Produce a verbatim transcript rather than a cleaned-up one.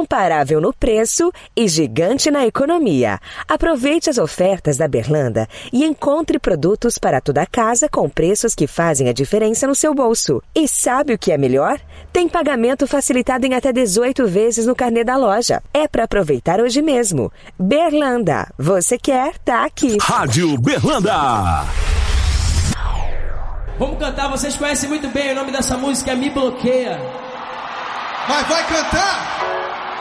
incomparável no preço e gigante na economia. Aproveite as ofertas da Berlanda e encontre produtos para toda a casa com preços que fazem a diferença no seu bolso. E sabe o que é melhor? Tem pagamento facilitado em até dezoito vezes no carnê da loja. É para aproveitar hoje mesmo. Berlanda, você quer? Tá aqui. Rádio Berlanda. Vamos cantar, vocês conhecem muito bem o nome dessa música, é Me Bloqueia. Mas vai cantar?